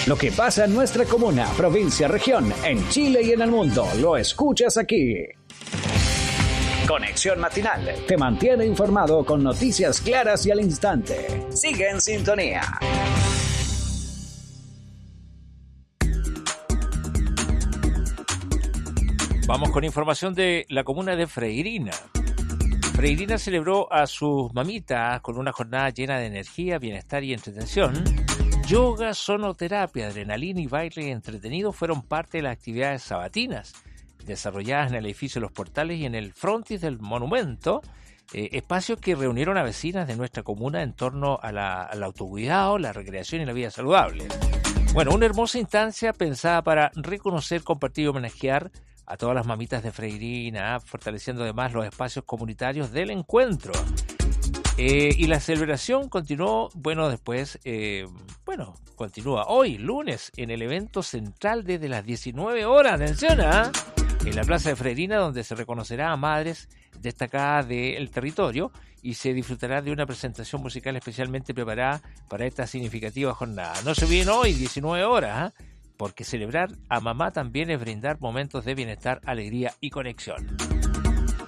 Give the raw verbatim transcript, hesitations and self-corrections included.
Lo que pasa en nuestra comuna, provincia, región, en Chile y en el mundo, lo escuchas aquí. Conexión Matinal te mantiene informado con noticias claras y al instante. Sigue en sintonía. Vamos con información de la comuna de Freirina. Freirina celebró a sus mamitas con una jornada llena de energía, bienestar y entretención. Yoga, sonoterapia, adrenalina y baile entretenido fueron parte de las actividades sabatinas, desarrolladas en el edificio Los Portales y en el frontis del monumento, eh, espacios que reunieron a vecinas de nuestra comuna en torno a la, al autocuidado, la recreación y la vida saludable. Bueno, una hermosa instancia pensada para reconocer, compartir y homenajear a todas las mamitas de Freirina, fortaleciendo además los espacios comunitarios del encuentro. Eh, y la celebración continuó, bueno, después, eh, bueno, continúa hoy, lunes, en el evento central desde las diecinueve horas, atención, ¿eh? En la Plaza de Freirina, donde se reconocerá a madres destacadas del territorio y se disfrutará de una presentación musical especialmente preparada para esta significativa jornada. No se olviden hoy, diecinueve horas, ¿eh? Porque celebrar a mamá también es brindar momentos de bienestar, alegría y conexión.